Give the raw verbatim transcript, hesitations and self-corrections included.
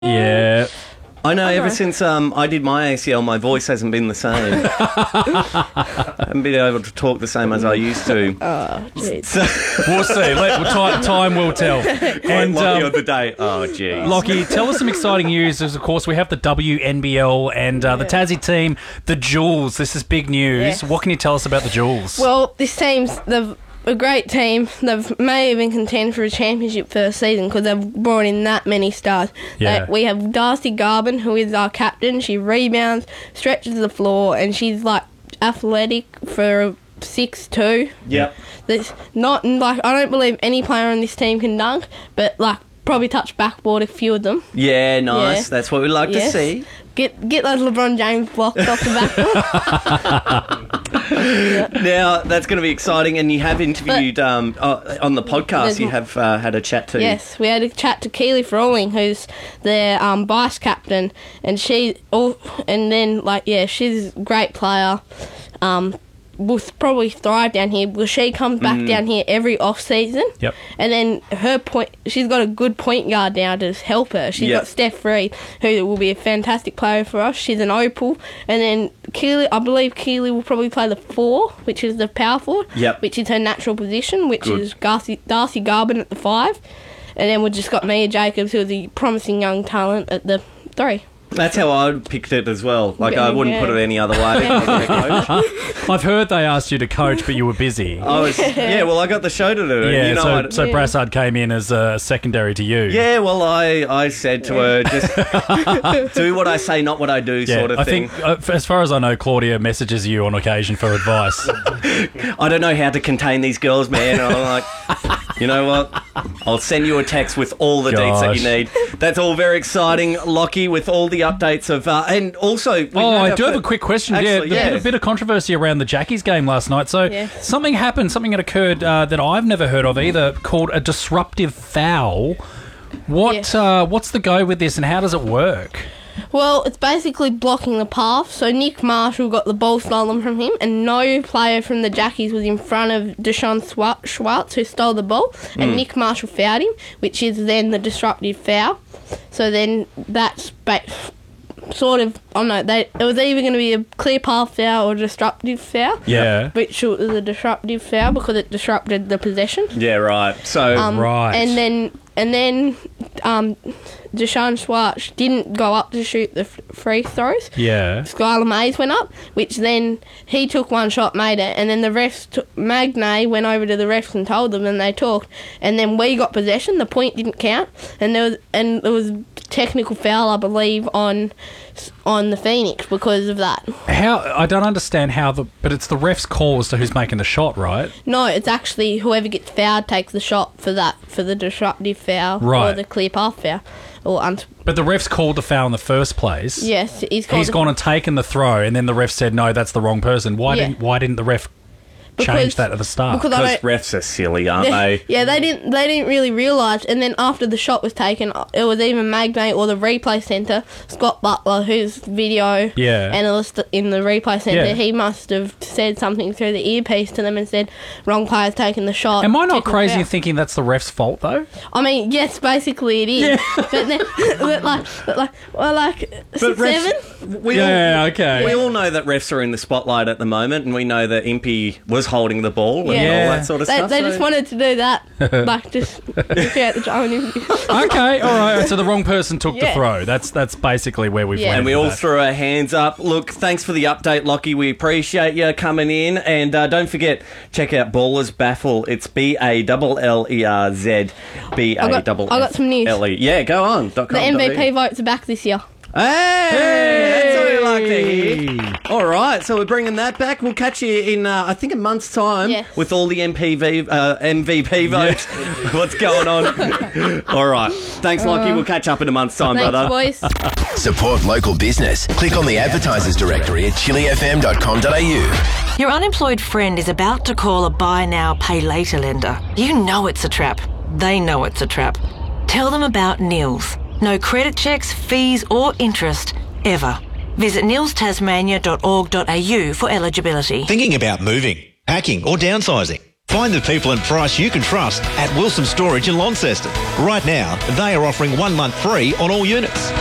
Yeah. I know, ever since um, I did my A C L, my voice hasn't been the same. I haven't been able to talk the same as I used to. Oh, jeez. So, We'll see. Let, well, time, time will tell. and And Lockie um, of the day. Oh, geez. Lockie, tell us some exciting news. As of course, we have the W N B L and uh, the Tassie team, the Jewels. This is big news. Yes. What can you tell us about the Jewels? Well, this team's they've a great team. They've may even contend for a championship first season because they've brought in that many stars. Yeah. They- we have Darcy Garvin, who is our captain. She rebounds, stretches the floor, and she's like athletic for six two. Yep. There's not like I don't believe any player on this team can dunk, but like probably touch backboard a few of them. Yeah, nice. Yeah. That's what we like Yes. to see. Get get those LeBron James blocks off the backboard. Now, that's going to be exciting, and you have interviewed um, uh, on the podcast, you have uh, had a chat to... Yes, we had a chat to Keely Frawling, who's their um, vice captain, and she, all, and then like yeah, she's a great player. Um, will probably thrive down here because she comes back down here every off season. Yep. And then her point, she's got a good point guard now to help her. She's Yep. got Steph Reed, who will be a fantastic player for us. She's an opal, and then Keely, I believe Keely will probably play the four, which is the power forward. Yep. Which is her natural position, which Good. is Darcy, Darcy Garvin at the five, and then we've just got Mia Jacobs, who's a promising young talent at the three. That's how I picked it as well. Like, I Yeah. wouldn't put it any other way. I've heard they asked you to coach, but you were busy. I was, yeah, well, I got the show to do. Yeah, you know so, what? so Yeah. Brassard came in as uh, secondary to you. Yeah, well, I, I said to her, just do what I say, not what I do, Yeah, sort of I thing. think, uh, f- as far as I know, Claudia messages you on occasion for advice. I don't know how to contain these girls, man. And I'm like, you know what? I'll send you a text with all the deets that you Gosh. need. That's all very exciting, Lockie, with all the updates of... Uh, and also... we Oh, had I our do have fir- a quick question. Actually, yeah, yeah. there's been a bit of controversy around the Jackies game last night. So Yes. something happened, something that occurred uh, that I've never heard of either, called a disruptive foul. What Yes. uh, what's the go with this, and how does it work? Well, it's basically blocking the path. So Nick Marshall got the ball stolen from him, and no player from the Jackies was in front of Deshaun Schwa- Schwartz, who stole the ball, and Nick Marshall fouled him, which is then the disruptive foul. So then that's ba- sort of, I don't know, they, it was either going to be a clear path foul or a disruptive foul. Yeah. Which was a disruptive foul because it disrupted the possession. Yeah, right. So... Um, Right. And then and then um, Deshaun Schwartz didn't go up to shoot the f- free throws. Yeah. Skylar Mays went up, which then he took one shot, made it, and then the refs, took, Magnay went over to the refs and told them, and they talked, and then we got possession. The point didn't count, and there was and there was a technical foul, I believe, on on the Phoenix because of that. How I don't understand how the, but it's the ref's call as to who's making the shot, right? No, it's actually whoever gets fouled takes the shot for that for the disruptive foul Right. or the clear path foul. Or un- But the ref's called the foul in the first place. yes, he's called He's gone and taken the throw, and then the ref said, "No, that's the wrong person." Why Yeah. didn't Why didn't the ref change Because- that at the start? because I Because don't, refs are silly, aren't they? yeah, they didn't. They didn't really realise. And then after the shot was taken, it was either Magnay or the replay centre, Scott Butler, who's video Yeah. analyst in the replay centre. Yeah. He must have said something through the earpiece to them and said, "Wrong player's taken the shot." Am I not technical crazy foul." in thinking that's the ref's fault though? I mean, yes, basically it is. But, then, but like, but like, well, like six, refs- seven. We Yeah, all, okay. We all know that refs are in the spotlight at the moment, and we know that Impey was holding the ball and Yeah. all that sort of They, stuff. they so- just wanted to do that, like just create the drama. Okay, all right. So the wrong person took the Yeah. throw. That's that's basically where we've Yeah. landed. And we with all that. threw our hands up. Look, thanks for the update, Lockie. We appreciate you coming in. And uh, don't forget, check out Ballers Baffle. It's B A L L E R Z B A I got- L I got some news. L E. Yeah, go on. Dot com The M V dot P E. votes are back this year. Hey, that's what we like to hear. All right, so we're bringing that back. We'll catch you in, uh, I think, a month's time Yes. with all the M P V, uh, M V P votes. What's going on? All right. Thanks, Lockie. We'll catch up in a month's time, Thanks, brother. boys. Support local business. Click on the advertisers directory at chili f m dot com dot a u. Your unemployed friend is about to call a buy now, pay later lender. You know it's a trap. They know it's a trap. Tell them about Nils. No credit checks, fees or interest, ever. Visit nils tasmania dot org dot a u for eligibility. Thinking about moving, packing or downsizing? Find the people and price you can trust at Wilson Storage in Launceston. Right now, they are offering one month free on all units.